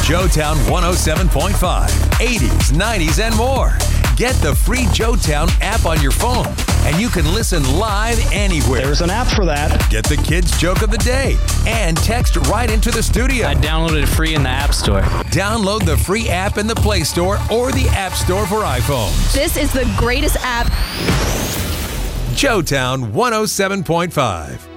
Joetown 107.5, 80s, 90s, and more. Get the free Joetown app on your phone, and you can listen live anywhere. There's an app for that. Get the kids' joke of the day and text right into the studio. I downloaded it free in the App Store. Download the free app in the Play Store or the App Store for iPhones. This is the greatest app. Joetown 107.5.